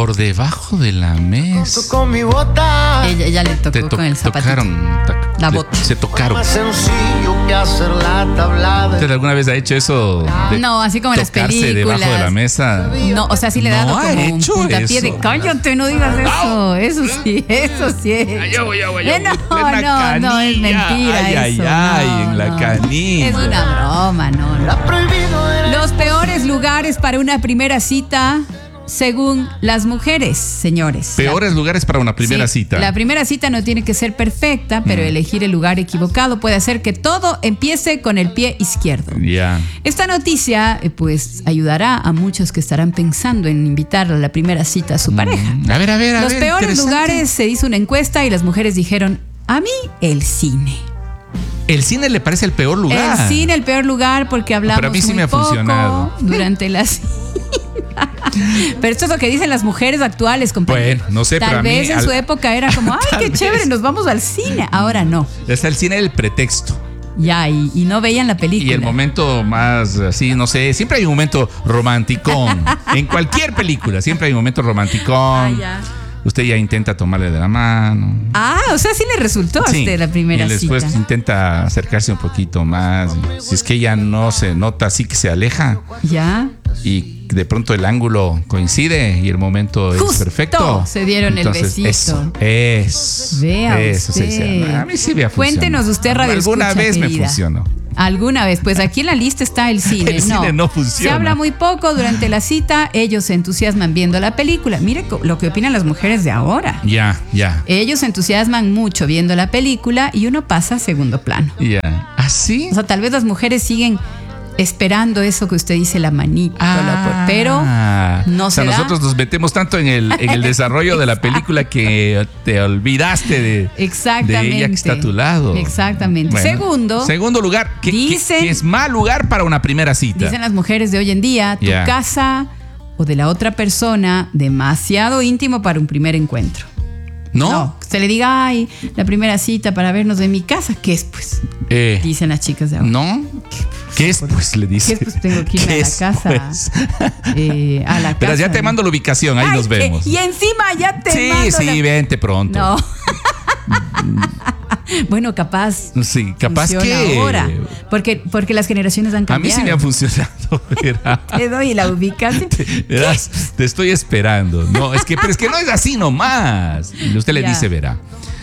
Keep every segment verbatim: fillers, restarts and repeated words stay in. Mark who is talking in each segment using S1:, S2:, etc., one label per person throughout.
S1: Por debajo de la mesa.
S2: Con mi bota.
S3: Ella, ella le tocó
S1: Te to-
S3: con el zapatito.
S1: tocaron, ta-
S3: La
S1: le-
S3: bota.
S1: Se tocaron.
S2: Más sencillo que hacer la tablada.
S1: ¿Usted alguna vez ha hecho eso? De
S3: No, así como en las
S1: tocarse
S3: películas.
S1: debajo de la mesa.
S3: No, o sea, sí le he
S1: No
S3: dado
S1: ha
S3: como un
S1: hecho
S3: puntapié
S1: eso.
S3: de cállate, no digas eso. Eso sí, eso sí.
S1: Ay, yo voy, yo voy, yo
S3: Eh,
S1: voy.
S3: no,
S1: En la
S3: no, no, es
S1: canilla.
S3: mentira
S1: Ay, ay,
S3: eso.
S1: ay,
S3: no,
S1: en la
S3: no.
S1: canilla.
S3: Es una broma, no, no.
S2: Era prohibido el
S3: Los peores lugares para una primera cita, según las mujeres, señores.
S1: Peores lugares para una primera
S3: Sí,
S1: cita.
S3: La primera cita no tiene que ser perfecta, pero
S1: Mm.
S3: elegir el lugar equivocado puede hacer que todo empiece con el pie izquierdo.
S1: Ya.
S3: Esta noticia, eh, pues, ayudará a muchos que estarán pensando en invitar a la primera cita a su pareja.
S1: Mm. A ver, a ver, a
S3: Los
S1: ver.
S3: peores
S1: interesante.
S3: lugares, se hizo una encuesta y las mujeres dijeron, a mí el cine.
S1: El cine le parece el peor lugar.
S3: El cine el peor lugar porque hablamos
S1: Pero a mí sí
S3: muy
S1: me ha
S3: poco
S1: funcionado.
S3: durante la cita. Pero esto es lo que dicen las mujeres actuales, compañero.
S1: Bueno, no sé,
S3: Tal
S1: pero a mí
S3: vez en
S1: al-
S3: su época era como, ay,
S1: Tal
S3: qué
S1: vez.
S3: chévere, nos vamos al cine. Ahora no.
S1: Está el cine el pretexto.
S3: Ya, y, y no veían la película.
S1: Y el momento más así, no sé, siempre hay un momento romanticón. En cualquier película, siempre hay un momento romanticón.
S3: Ah, ya.
S1: Usted ya intenta tomarle de la mano.
S3: Ah, o sea, sí le resultó a
S1: Sí,
S3: usted la primera
S1: y después
S3: cita.
S1: intenta acercarse un poquito más. Si es que ella no se nota así que se aleja
S3: Ya.
S1: y de pronto el ángulo coincide y el momento
S3: Justo
S1: es perfecto.
S3: se dieron el besito.
S1: Eso, eso,
S3: Vea
S1: eso sí, sí.
S3: usted.
S1: A mí sí me ha funcionado.
S3: Cuéntenos usted, radio
S1: Alguna
S3: escucha,
S1: vez
S3: querida.
S1: me funcionó.
S3: Alguna vez, pues aquí en la lista está el cine.
S1: El
S3: no.
S1: cine no funciona.
S3: Se habla muy poco durante la cita, ellos se entusiasman viendo la película. Mire co- lo que opinan las mujeres de ahora.
S1: Ya, ya,
S3: Ellos se entusiasman mucho viendo la película y uno pasa a segundo plano.
S1: ya. ¿Así?
S3: O sea, tal vez las mujeres siguen esperando eso que usted dice, la manito, la por- pero no
S1: o sea,
S3: se da.
S1: nosotros nos metemos tanto en el, en el desarrollo de la película que te olvidaste de,
S3: Exactamente.
S1: de ella que está a tu lado.
S3: Exactamente.
S1: Bueno,
S3: Segundo,
S1: segundo lugar, que, que-
S3: dicen-
S1: que es mal lugar para una primera cita.
S3: dicen las mujeres de hoy en día, tu
S1: Ya.
S3: casa o de la otra persona demasiado íntimo para un primer encuentro.
S1: ¿No?
S3: Se le diga, ay, la primera cita para vernos en mi casa. ¿Qué es, pues?
S1: Eh,
S3: Dicen las chicas de ahora.
S1: ¿No? ¿Qué es, pues? Le dice.
S3: ¿Qué es, pues? Tengo que irme
S1: ¿Qué
S3: a la
S1: es,
S3: casa.
S1: pues?
S3: Eh, a la
S1: Pero
S3: casa.
S1: ya te mando la ubicación, ahí
S3: Ay,
S1: nos
S3: que-
S1: vemos.
S3: Y encima ya te
S1: Sí,
S3: mando
S1: sí,
S3: la-
S1: vente pronto.
S3: No. Bueno, capaz.
S1: Sí, capaz
S3: funciona
S1: que.
S3: ahora. Porque, porque las generaciones han
S1: A mí
S3: cambiado.
S1: sí me ha funcionado. Verá.
S3: Te doy la ubicación.
S1: Verás, te estoy esperando. No, es que, pero es que no es así nomás. Y usted le
S3: Ya.
S1: dice, verá,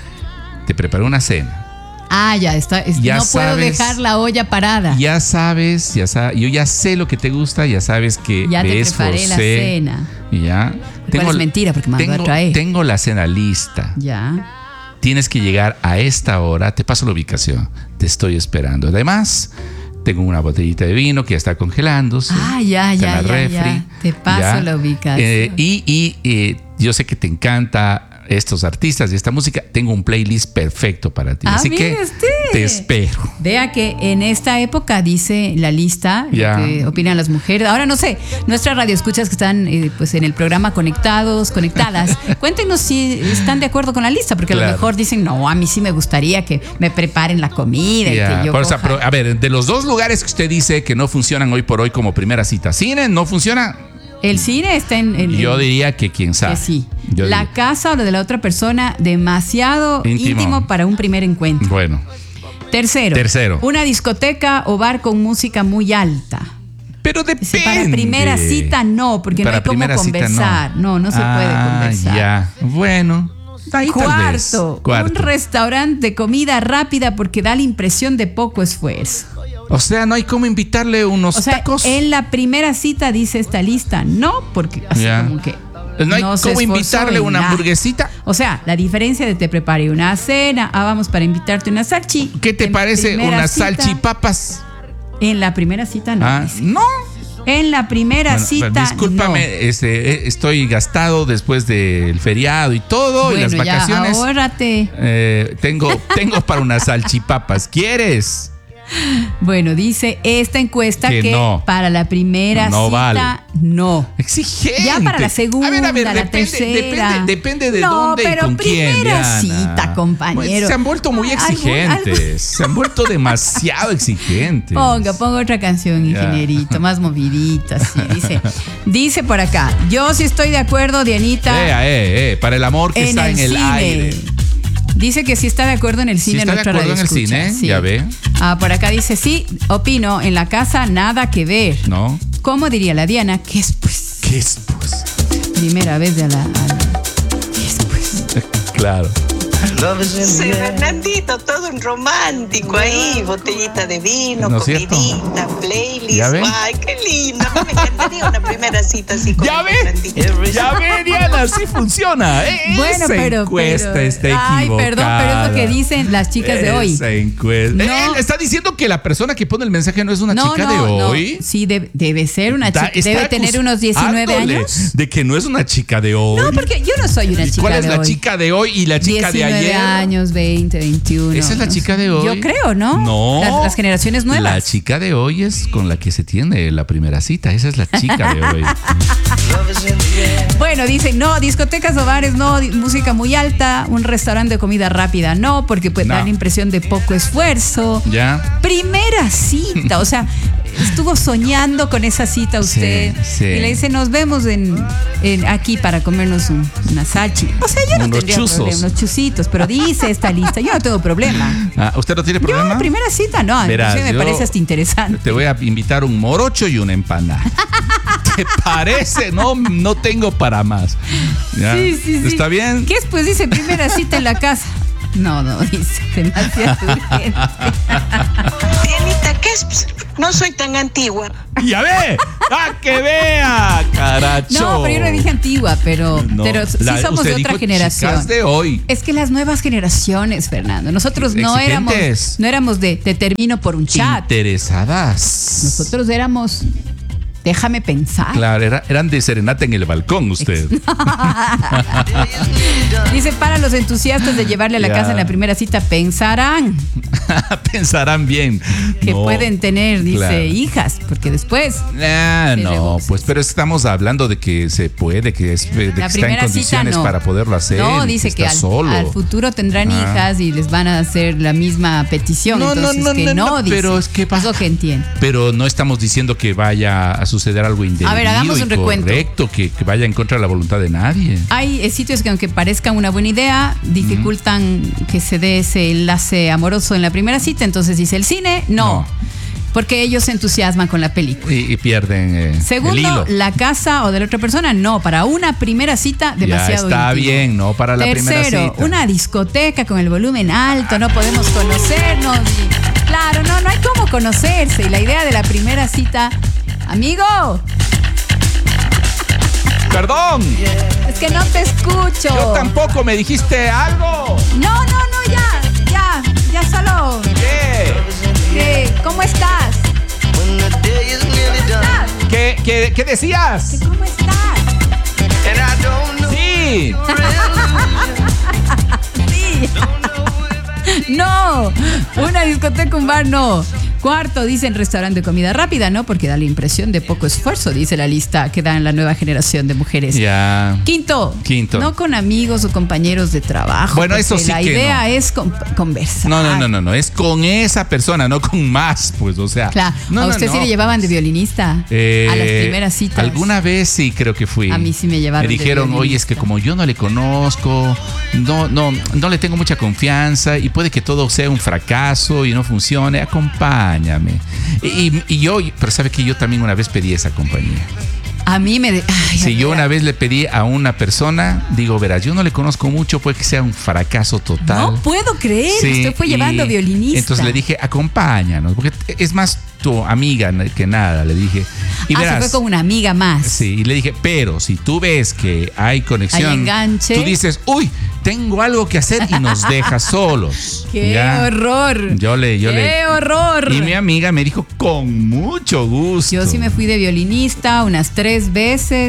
S1: te preparé una cena.
S3: Ah, ya está. es-
S1: Ya
S3: no puedo
S1: sabes-
S3: dejar la olla parada.
S1: Ya sabes, ya sabes, yo ya sé lo que te gusta, ya sabes que
S3: Ya te
S1: me
S3: preparé la
S1: esforcé.
S3: cena.
S1: Y ya.
S3: Cual es mentira, porque mandó a
S1: tengo,
S3: traer.
S1: tengo la cena lista.
S3: Ya.
S1: Tienes que llegar a esta hora. Te paso la ubicación. Te estoy esperando. Además, tengo una botellita de vino que ya está congelándose.
S3: Ah, ya,
S1: está
S3: ya,
S1: en la
S3: ya,
S1: refri.
S3: ya. Te paso
S1: Ya.
S3: la ubicación.
S1: Eh, y y eh, yo sé que te encanta estos artistas y esta música. Tengo un playlist perfecto para ti.
S3: Ah,
S1: Así
S3: mire
S1: que
S3: usted.
S1: te espero.
S3: Vea que en esta época dice la lista lo
S1: Ya.
S3: que opinan las mujeres. Ahora no sé, nuestras radioescuchas que están eh, pues en el programa conectados, conectadas, cuéntenos si están de acuerdo con la lista, porque a
S1: Claro.
S3: lo mejor dicen, no, a mí sí me gustaría que me preparen la comida
S1: Ya,
S3: y que yo
S1: por- o sea,
S3: coja".
S1: pero, a ver, de los dos lugares que usted dice que no funcionan hoy por hoy como primera cita, ¿cine no funciona?
S3: El cine está en... en-
S1: Yo
S3: en-
S1: diría que quién sabe.
S3: que sí.
S1: Yo
S3: La
S1: diría-
S3: casa o lo de la otra persona, demasiado
S1: Íntimo.
S3: íntimo para un primer encuentro.
S1: Bueno,
S3: Tercero.
S1: Tercero.
S3: Una discoteca o bar con música muy alta.
S1: pero depende.
S3: Dice, para primera cita no, porque
S1: Para
S3: no hay cómo
S1: primera cita,
S3: conversar. No, no, se puede
S1: Ah,
S3: conversar.
S1: Ya, bueno. Ahí tal vez.
S3: Cuarto,
S1: Cuarto.
S3: un restaurante de comida rápida porque da la impresión de poco esfuerzo.
S1: O sea, no hay cómo invitarle unos
S3: O sea,
S1: tacos.
S3: en la primera cita dice esta lista, no, porque así
S1: Ya.
S3: como que
S1: No hay
S3: se
S1: cómo
S3: esforzó
S1: invitarle
S3: en
S1: una
S3: nada.
S1: hamburguesita.
S3: O sea, la diferencia de te preparé una cena, ah, vamos para invitarte una salchi.
S1: ¿Qué te
S3: En
S1: parece
S3: primera
S1: unas
S3: cita-
S1: salchipapas?
S3: En la primera cita no.
S1: Ah,
S3: dice.
S1: no.
S3: En la primera
S1: Bueno,
S3: cita
S1: pero discúlpame,
S3: no.
S1: este, eh, estoy gastado después del feriado y todo, y
S3: Bueno,
S1: las vacaciones.
S3: ya, ahórrate.
S1: Eh, tengo, tengo para unas salchipapas. ¿Quieres?
S3: Bueno, dice esta encuesta
S1: Que
S3: que,
S1: no.
S3: para la primera
S1: No
S3: cita,
S1: vale.
S3: no.
S1: Exigente.
S3: Ya para la segunda,
S1: A ver, a ver,
S3: la
S1: depende,
S3: tercera.
S1: Depende, depende de
S3: No,
S1: dónde
S3: pero
S1: y con quién.
S3: primera
S1: Diana.
S3: cita, compañero.
S1: Se han vuelto muy
S3: Algún-
S1: exigentes.
S3: algún-
S1: Se han vuelto demasiado exigentes.
S3: Ponga, ponga otra canción,
S1: Ya.
S3: ingenierito, más movidita, sí. Dice, dice por acá, yo sí estoy de acuerdo, Dianita,
S1: Eh, eh, eh, para el amor que
S3: en
S1: está
S3: el
S1: en el
S3: cine.
S1: aire.
S3: Dice que sí está de acuerdo en el
S1: Sí
S3: cine.
S1: está de
S3: nuestra
S1: acuerdo en el
S3: radioescucha,
S1: cine,
S3: sí.
S1: ya ve.
S3: Ah, por acá dice, sí, opino, en la casa nada que ver.
S1: ¿No?
S3: ¿Cómo diría la Diana? ¿Qué es pues?
S1: ¿Qué es, pues?
S3: Primera vez de a la... a la- ¿Qué es pues?
S1: Claro.
S2: Love is in
S4: Sí,
S2: the air.
S4: Fernandito, todo un romántico ahí, botellita de vino,
S1: ¿No es cierto?
S4: comidita, playlist.
S1: ¿Ya ve?
S4: Ay, qué lindo. A mí me encantaría una primera cita así con
S1: ¿Ya
S4: el
S1: ve?
S4: Fernandito.
S1: Ya ve, Diana, sí funciona. Eh,
S3: Bueno,
S1: Esa
S3: pero...
S1: encuesta
S3: pero-
S1: está
S3: Ay,
S1: equivocada.
S3: perdón, pero es lo que dicen las chicas de hoy.
S1: Esa encuesta.
S3: No.
S1: Él está diciendo que la persona que pone el mensaje no es una
S3: No,
S1: chica
S3: no,
S1: de
S3: no.
S1: hoy.
S3: Sí, debe, debe ser una
S1: Está-
S3: chica.
S1: está
S3: Debe tener unos diecinueve
S1: acusándole
S3: años.
S1: De que no es una chica de hoy.
S3: No, porque yo no soy una
S1: ¿Y
S3: chica
S1: ¿Cuál es
S3: de
S1: la
S3: hoy.
S1: chica de hoy y la chica de
S3: diecinueve
S1: ayer?
S3: años, veinte, veintiuno.
S1: ¿Esa es la
S3: no
S1: chica
S3: sé.
S1: de hoy?
S3: Yo creo, ¿no?
S1: No.
S3: Las, las generaciones nuevas.
S1: La chica de hoy es con la que se tiene la primera cita. Esa es la chica de hoy.
S2: Love is in the air.
S3: Bueno, dicen, no, discotecas o bares, no, di- música muy alta, un restaurante de comida rápida, no, porque puede
S1: No.
S3: dar la impresión de poco esfuerzo.
S1: ¿Ya?
S3: Primera cita, o sea, estuvo soñando con esa cita usted.
S1: Sí, sí.
S3: Y le dice, nos vemos en, en- aquí para comernos un- una sachi. O sea, yo no
S1: Unos
S3: tendría
S1: chuzos.
S3: problema, unos chusitos, pero dice esta lista, yo no tengo problema.
S1: Ah, ¿usted no tiene problema?
S3: Yo, primera cita, no,
S1: Verás,
S3: inclusive me
S1: yo
S3: parece hasta interesante.
S1: Te voy a invitar un morocho y una empanada. ¿Te parece? No, no tengo para más. ¿Ya?
S3: Sí, sí, sí.
S1: ¿Está bien?
S3: ¿Qué es? Pues dice primera cita en la casa. No, no, dice, demasiado urgente.
S4: Dianita, ¿qué es? No soy tan antigua.
S1: ¡Ya ve! ¡Ah, que vea! ¡Caracho!
S3: No, pero yo no dije antigua, pero,
S1: No,
S3: pero sí
S1: la-
S3: somos
S1: usted
S3: de otra
S1: dijo
S3: generación.
S1: chicas de hoy.
S3: Es que las nuevas generaciones, Fernando, nosotros no éramos,
S1: Exigentes.
S3: no éramos de te termino por un chat.
S1: Interesadas.
S3: Nosotros éramos, déjame pensar.
S1: Claro, era- eran de serenata en el balcón usted.
S3: Dice, para los entusiastas de llevarle a la
S1: Ya.
S3: casa en la primera cita, pensarán
S1: Pensarán bien.
S3: que
S1: No,
S3: pueden tener, dice,
S1: claro.
S3: hijas, porque después
S1: Ah,
S3: Tiene
S1: no,
S3: voces.
S1: pues, pero estamos hablando de que se puede, que, es, de que
S3: la
S1: está en
S3: primera cita
S1: condiciones
S3: no.
S1: para poderlo hacer.
S3: No,
S1: y
S3: dice que,
S1: está
S3: al,
S1: solo.
S3: al futuro tendrán
S1: Ah.
S3: hijas y les van a hacer la misma petición.
S1: No, no,
S3: entonces
S1: no,
S3: que
S1: no,
S3: no,
S1: no,
S3: dice.
S1: pero es que va-
S3: Es lo que entiendo.
S1: Pero no estamos diciendo que vaya a suceder algo indebido.
S3: A ver, hagamos un recuento.
S1: Correcto, que, que vaya en contra de la voluntad de nadie.
S3: Hay eh, sitios que aunque parezcan una buena idea, dificultan que se dé ese enlace amoroso en la primera cita. Entonces dice el cine, no.
S1: No.
S3: Porque ellos se entusiasman con la película.
S1: Y, y pierden eh, el
S3: Segundo,
S1: hilo.
S3: la casa o de la otra persona, no. Para una primera cita,
S1: Ya
S3: demasiado
S1: está
S3: íntimo.
S1: bien, no para la primera
S3: Tercero,
S1: cita.
S3: una discoteca con el volumen alto, no podemos conocernos. y- claro, no, no hay cómo conocerse. Y la idea de la primera cita, amigo,
S1: Perdón,
S3: es que no te escucho.
S1: yo tampoco me dijiste algo.
S3: No, no, no, ya, ya, ya solo.
S1: ¿Qué?
S3: ¿Qué? ¿Cómo estás?
S2: When the day is nearly
S3: ¿Cómo
S2: done.
S3: estás?
S1: ¿Qué, qué, qué decías?
S3: ¿Cómo estás?
S2: And I don't know.
S1: Sí.
S3: Sí. No, una discoteca, un bar, no. Cuarto, dicen restaurante de comida rápida, ¿no? Porque da la impresión de poco esfuerzo, dice la lista que dan la nueva generación de mujeres.
S1: Ya.
S3: Quinto,
S1: Quinto.
S3: no con amigos o compañeros de trabajo.
S1: Bueno,
S3: porque
S1: eso sí
S3: la
S1: que
S3: idea
S1: no.
S3: es con- conversar.
S1: No, no, no, no, no. Es con esa persona, no con más, pues, o sea.
S3: Claro,
S1: no,
S3: a
S1: no,
S3: usted sí
S1: no.
S3: le llevaban de violinista
S1: Eh,
S3: a las primeras citas.
S1: Alguna vez sí creo que fui.
S3: A mí sí me llevaron
S1: Me
S3: de
S1: dijeron, oye,
S3: violinista.
S1: es que como yo no le conozco, no, no, no le tengo mucha confianza y puede que todo sea un fracaso y no funcione, acompáñame. Y, y yo, pero sabe que yo también una vez pedí esa compañía.
S3: A mí me... de- Ay,
S1: Si
S3: a
S1: yo
S3: ver,
S1: una vez le pedí a una persona, digo, verás, yo no le conozco mucho, puede que sea un fracaso total.
S3: No puedo creer,
S1: Sí,
S3: usted fue llevando
S1: y
S3: violinista.
S1: Entonces le dije, acompáñanos, porque es más tu amiga que nada, le dije. Y
S3: ah,
S1: verás,
S3: se fue con una amiga más.
S1: sí, y le dije, pero si tú ves que hay conexión,
S3: Hay enganche.
S1: tú dices, uy, tengo algo que hacer y nos dejas solos.
S3: ¡Qué
S1: ¿Ya?
S3: horror!
S1: Yo le, yo
S3: ¡Qué
S1: le.
S3: horror!
S1: Y mi amiga me dijo, con mucho gusto.
S3: Yo sí me fui de violinista unas tres veces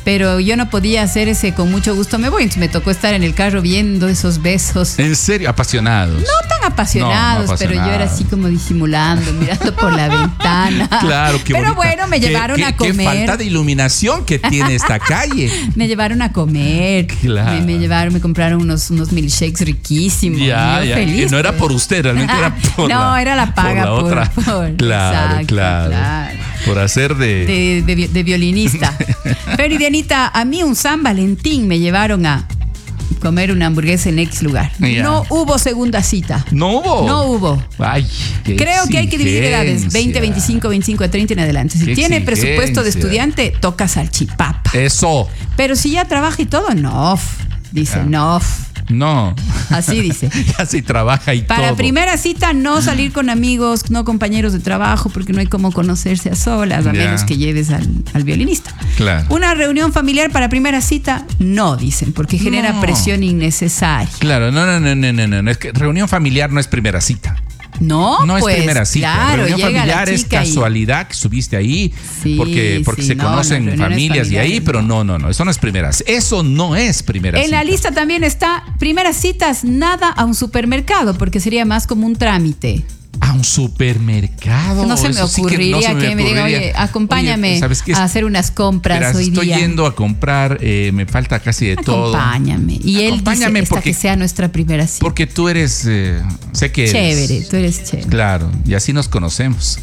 S3: pero yo no podía hacer ese con mucho gusto me voy. Entonces me tocó estar en el carro viendo esos besos.
S1: En serio, apasionados.
S3: No tan apasionados,
S1: No, no
S3: pero yo era
S1: apasionados.
S3: así como disimulando, mirando por la ventana.
S1: Claro, qué
S3: Pero
S1: bonita.
S3: bueno, me
S1: Qué-
S3: llevaron
S1: qué-
S3: a
S1: Qué
S3: comer.
S1: falta de iluminación que tiene esta calle.
S3: Me llevaron a comer.
S1: Claro.
S3: Me, me llevaron, me compraron unos, unos milkshakes riquísimos.
S1: Ya,
S3: Yo
S1: ya.
S3: feliz,
S1: Y no era
S3: pues.
S1: por usted, realmente era por
S3: No,
S1: la,
S3: era la paga
S1: por la
S3: por-
S1: otra.
S3: por-
S1: claro,
S3: exacto,
S1: claro,
S3: claro.
S1: Por hacer de,
S3: de, de vi- de violinista. Pero y Dianita, a mí un San Valentín me llevaron a comer una hamburguesa en X lugar.
S1: Ya.
S3: No hubo segunda cita.
S1: No hubo.
S3: No hubo.
S1: Ay, qué
S3: Creo que hay que dividir edades, veinte,
S1: exigencia.
S3: veinticinco, veinticinco a treinta en adelante. Si
S1: Qué
S3: tiene presupuesto de
S1: exigencia.
S3: estudiante, toca salchipapa.
S1: Eso.
S3: Pero si ya trabaja y todo, no. Dice,
S1: Ah.
S3: no.
S1: No.
S3: Así dice.
S1: Ya se trabaja y
S3: Para
S1: todo.
S3: primera cita, no salir con amigos, no compañeros de trabajo, porque no hay cómo conocerse a solas, a
S1: Ya.
S3: menos que lleves al, al violinista.
S1: Claro.
S3: Una reunión familiar para primera cita, no, dicen, porque genera
S1: No.
S3: presión innecesaria.
S1: Claro, no, no, no, no, no, no, no. Es que reunión familiar no es primera cita.
S3: No,
S1: No
S3: pues,
S1: es primera cita.
S3: claro,
S1: reunión
S3: llega
S1: familiar
S3: la
S1: es
S3: chica y-
S1: casualidad que subiste ahí
S3: Sí,
S1: porque, porque
S3: sí,
S1: se
S3: no,
S1: conocen
S3: las reuniones
S1: familias de ahí,
S3: familiares,
S1: pero
S3: no.
S1: no, no, no. Eso no es primera. Eso no es primera
S3: En
S1: cita.
S3: la lista también está primeras citas, nada a un supermercado, porque sería más como un trámite.
S1: A un supermercado.
S3: No se me
S1: Eso sí que no
S3: ocurriría
S1: se
S3: que me, diga,
S1: ocurriría.
S3: oye, acompáñame
S1: Oye, ¿sabes qué?
S3: a hacer unas compras
S1: Verás,
S3: hoy
S1: estoy
S3: día.
S1: yendo a comprar, eh, me falta casi de todo.
S3: Acompáñame. Y él
S1: Acompáñame
S3: dice, esta
S1: porque-
S3: que sea nuestra primera cita.
S1: Porque tú eres, eh, sé que eres.
S3: Chévere, tú eres chévere.
S1: Claro, y así nos conocemos.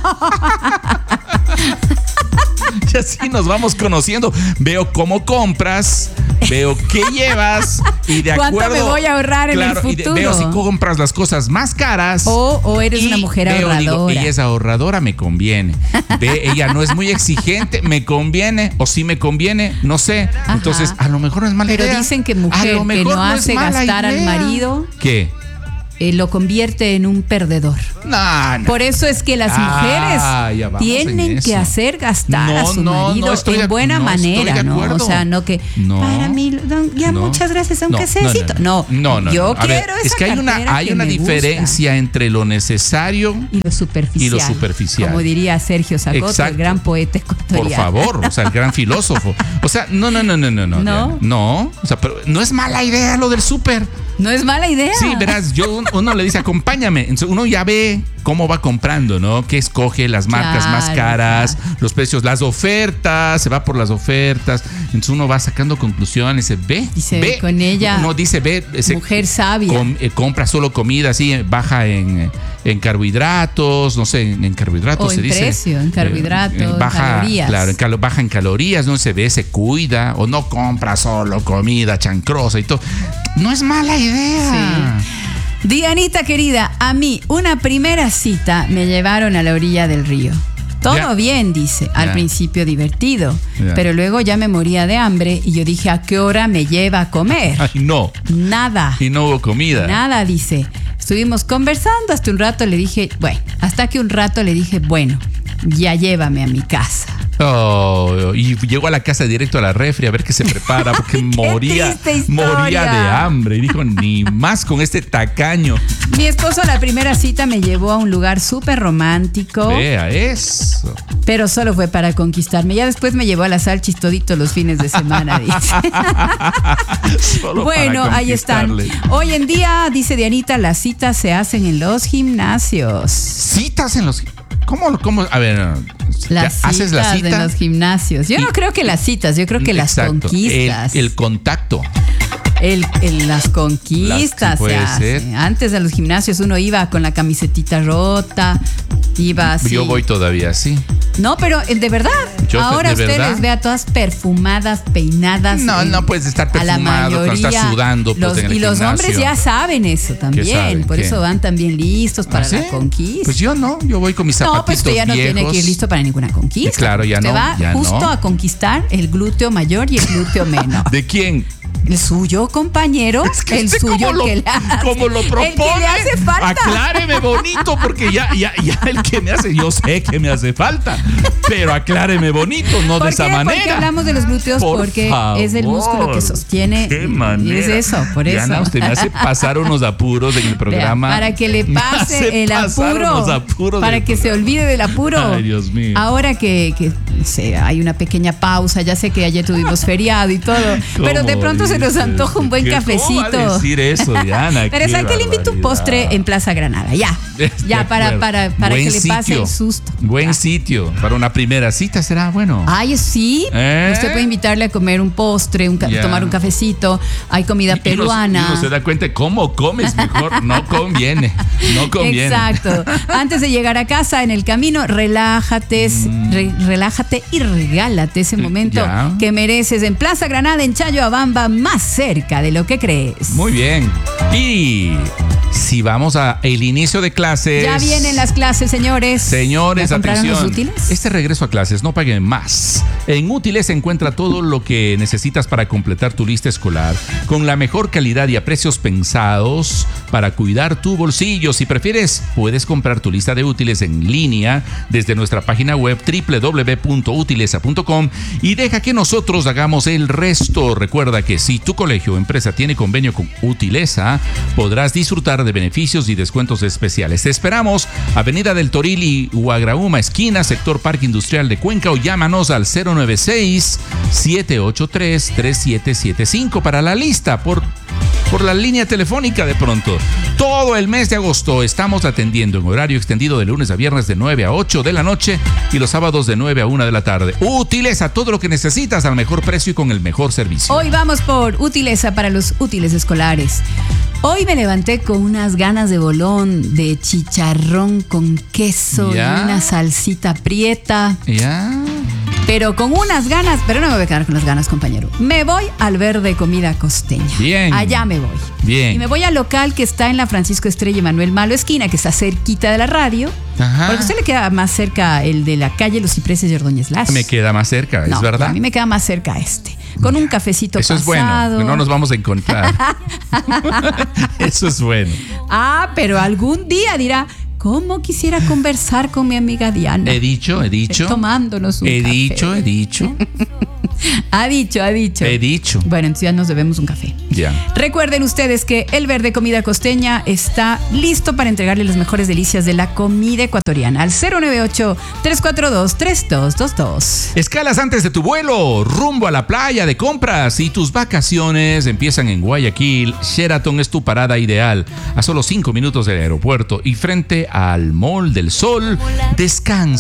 S1: Y así nos vamos conociendo. Veo cómo compras, veo qué llevas y de
S3: ¿Cuánto
S1: acuerdo.
S3: me voy a ahorrar en el
S1: Claro, y de-
S3: futuro?
S1: veo si compras las cosas más caras.
S3: O, o eres
S1: y
S3: una mujer
S1: veo,
S3: ahorradora.
S1: digo, ella es ahorradora, me conviene. Ve, ella no es muy exigente, me conviene. O sí me conviene, no sé.
S3: Ajá.
S1: Entonces, a lo mejor no es mala
S3: Pero
S1: idea.
S3: dicen que
S1: A
S3: mujer
S1: lo
S3: que
S1: mejor
S3: no
S1: es
S3: hace
S1: mala
S3: gastar al
S1: idea.
S3: marido,
S1: ¿Qué?
S3: eh, lo convierte en un perdedor.
S1: No, no.
S3: Por eso es que las mujeres
S1: Ah, ya vamos en
S3: tienen
S1: eso.
S3: que hacer gastar
S1: No,
S3: a su
S1: no,
S3: marido
S1: no estoy
S3: en
S1: de-
S3: buena
S1: no estoy
S3: manera,
S1: de
S3: ¿no?
S1: acuerdo.
S3: O sea, no que
S1: No.
S3: para mí, don, ya
S1: No.
S3: muchas gracias, aunque
S1: No,
S3: sea
S1: no,
S3: cito.
S1: no,
S3: No,
S1: no, no,
S3: yo
S1: no. A ver,
S3: quiero
S1: es
S3: esa
S1: que hay una,
S3: cartera
S1: hay
S3: que
S1: una
S3: me gusta.
S1: diferencia entre lo necesario.
S3: Y lo superficial.
S1: Y lo superficial.
S3: Como diría Sergio Zagoto,
S1: Exacto.
S3: el gran poeta ecuatoriano.
S1: Por favor, o sea, el gran filósofo. O sea, no, no, no, no, no, no.
S3: ¿No?
S1: Diana, no, o sea, pero no es mala idea lo del súper.
S3: No es mala idea.
S1: Sí, verás, yo uno le dice acompáñame, entonces uno ya ve cómo va comprando, ¿no? ¿Qué escoge? Las marcas
S3: Claro,
S1: más caras,
S3: claro.
S1: los precios, las ofertas, se va por las ofertas, entonces uno va sacando conclusiones, dice, ve,
S3: Dice,
S1: ve,
S3: con ella,
S1: uno dice, ve, ese-
S3: mujer sabia.
S1: com- eh, compra solo comida, así, eh, baja en, en carbohidratos, no sé, en, en carbohidratos
S3: O
S1: se
S3: en
S1: dice.
S3: precio, en carbohidratos, en
S1: baja,
S3: calorías.
S1: Claro, en calo- baja en calorías, no se ve, se cuida, o no compra solo comida chancrosa y todo. No es mala idea.
S3: Dianita querida, a mí una primera cita me llevaron a la orilla del río. Todo
S1: Ya.
S3: bien, dice. Al
S1: Ya.
S3: principio divertido.
S1: Ya.
S3: Pero luego ya me moría de hambre y yo dije, ¿a qué hora me lleva a comer?
S1: Ay, no.
S3: Nada.
S1: Y no hubo comida.
S3: Nada, dice. Estuvimos conversando hasta un rato, le dije, bueno, hasta que un rato le dije, bueno, ya llévame a mi casa.
S1: Oh, y llegó a la casa directo a la refri a ver qué se prepara porque moría,
S3: triste historia.
S1: moría de hambre. Y dijo, ni más con este tacaño.
S3: Mi esposo a la primera cita me llevó a un lugar súper romántico,
S1: Vea eso.
S3: pero solo fue para conquistarme. Ya después me llevó a la Salchis todito los fines de semana, dice.
S1: Solo
S3: Bueno,
S1: para
S3: ahí están.
S1: conquistarle.
S3: Hoy en día, dice Dianita, las citas se hacen en los gimnasios.
S1: Citas en los. ¿Cómo? cómo? A ver,
S3: Las
S1: ¿haces la
S3: citas en
S1: cita?
S3: los gimnasios. Yo
S1: Y-
S3: no creo que las citas, yo creo que las
S1: Exacto.
S3: conquistas.
S1: El, el contacto.
S3: El- el- las conquistas
S1: Las- puede
S3: se hacen.
S1: ser.
S3: Antes a los gimnasios uno iba con la camisetita rota, iba así.
S1: Yo voy todavía así.
S3: No, pero eh, de verdad.
S1: Yo,
S3: Ahora
S1: ¿de
S3: usted
S1: verdad?
S3: les ve a todas perfumadas, peinadas.
S1: No,
S3: en-
S1: no puedes estar
S3: a la
S1: perfumado cuando
S3: mayoría.
S1: estás sudando, pues,
S3: Los-
S1: en el
S3: y los
S1: gimnasio.
S3: hombres ya saben eso también.
S1: saben?
S3: Por
S1: ¿Qué?
S3: eso van también listos para
S1: ¿Ah, sí?
S3: la conquista.
S1: Pues yo no, yo voy con mis zapatitos
S3: no, pues usted ya no
S1: viejos.
S3: tiene que ir listo para ninguna conquista.
S1: Eh, claro, ya
S3: usted
S1: no,
S3: va
S1: ya
S3: justo
S1: no.
S3: a conquistar el glúteo mayor y el glúteo menor.
S1: ¿De quién?
S3: El suyo, compañero.
S1: Es que
S3: el
S1: usted
S3: suyo
S1: como lo,
S3: que le hace.
S1: como lo propone.
S3: El que le hace falta.
S1: Acláreme bonito, porque ya, ya, ya el que me hace, yo sé que me hace falta, pero acláreme bonito, no de
S3: ¿Por
S1: esa
S3: qué?
S1: manera.
S3: Porque hablamos de los glúteos,
S1: Por
S3: porque
S1: favor.
S3: es el músculo que sostiene.
S1: Qué
S3: y
S1: manera.
S3: es eso, por
S1: Diana,
S3: eso.
S1: usted me hace pasar unos apuros en el programa.
S3: Vea, para que le
S1: Me hace
S3: pase el
S1: pasar
S3: apuro.
S1: unos apuros
S3: Para
S1: del
S3: que se
S1: programa.
S3: olvide del apuro.
S1: Ay, Dios mío.
S3: Ahora que, que, no sé, hay una pequeña pausa. Ya sé que ayer tuvimos feriado y todo. Pero de
S1: ¿Cómo
S3: pronto se nos
S1: dices?
S3: antoja un buen
S1: ¿Qué-
S3: cafecito.
S1: ¿Cómo va a decir eso, Diana?
S3: Pero
S1: Qué
S3: ¿sabe que le invito un
S1: barbaridad.
S3: postre en Plaza Granada? Ya.
S1: De
S3: Ya, para,
S1: acuerdo.
S3: para, para
S1: Buen
S3: que le pase
S1: sitio.
S3: el susto.
S1: Buen
S3: Ya.
S1: sitio. Para una primera cita será bueno.
S3: Ay, sí.
S1: ¿Eh?
S3: Usted puede invitarle a comer un postre, un ca-
S1: Ya.
S3: tomar un cafecito. Hay comida
S1: Y- y uno-
S3: peruana.
S1: y uno se da cuenta de cómo comes mejor. No conviene. No conviene.
S3: Exacto. Antes de llegar a casa, en el camino, relájate, re- relájate y regálate ese momento
S1: Ya.
S3: que mereces en Plaza Granada, en Chayoabamba, más cerca de lo que crees.
S1: Muy bien. Y si vamos a el inicio de clases.
S3: Ya vienen las clases, señores.
S1: Señores,
S3: ¿Ya compraron
S1: atención.
S3: los útiles?
S1: Este regreso a clases no paguen más. En Útiles se encuentra todo lo que necesitas para completar tu lista escolar con la mejor calidad y a precios pensados para cuidar tu bolsillo. Si prefieres, puedes comprar tu lista de útiles en línea desde nuestra página web doble u doble u doble u punto utilesa punto com y deja que nosotros hagamos el resto. Recuerda que si tu colegio o empresa tiene convenio con Utilesa, podrás disfrutar de beneficios y descuentos especiales. Te esperamos, Avenida del Toril y Huagrauma, esquina, sector Parque Industrial de Cuenca, o llámanos al cero nueve seis, siete ocho tres, tres siete siete cinco para la lista por, por la línea telefónica de pronto. Todo el mes de agosto estamos atendiendo en horario extendido de lunes a viernes de nueve a ocho de la noche y los sábados de nueve a una de la tarde. Utilesa, todo lo que necesitas al mejor precio y con el mejor servicio.
S3: Hoy vamos por Utilesa para los útiles escolares. Hoy me levanté con unas ganas de bolón, de chicharrón con queso
S1: Ya.
S3: y una salsita prieta.
S1: ¿Ya?
S3: Pero con unas ganas, pero no me voy a quedar con las ganas, compañero. Me voy al Verde Comida Costeña.
S1: Bien.
S3: Allá me voy.
S1: Bien.
S3: Y me voy al local que está en la Francisco Estrella y Manuel Malo esquina, que está cerquita de la radio.
S1: Ajá.
S3: Porque a usted le queda más cerca el de la calle Los Cipreses y Ordóñez Lazo.
S1: Me queda más cerca,
S3: No,
S1: es verdad.
S3: A mí me queda más cerca este. Con un cafecito
S1: Eso
S3: pasado.
S1: es bueno, que no nos vamos a encontrar. Eso es bueno.
S3: Ah, pero algún día dirá, ¿cómo quisiera conversar con mi amiga Diana?
S1: He dicho, he dicho.
S3: Tomándonos un
S1: He
S3: café.
S1: dicho, he dicho.
S3: Ha dicho, ha dicho.
S1: He dicho.
S3: Bueno, entonces ya nos debemos un café.
S1: Ya.
S3: Recuerden ustedes que el Verde Comida Costeña está listo para entregarle las mejores delicias de la comida ecuatoriana al cero nueve ocho, tres cuatro dos, tres dos dos dos.
S1: Escalas antes de tu vuelo, rumbo a la playa de compras y tus vacaciones empiezan en Guayaquil. Sheraton es tu parada ideal, a solo cinco minutos del aeropuerto y frente al Mall del Sol. Descansa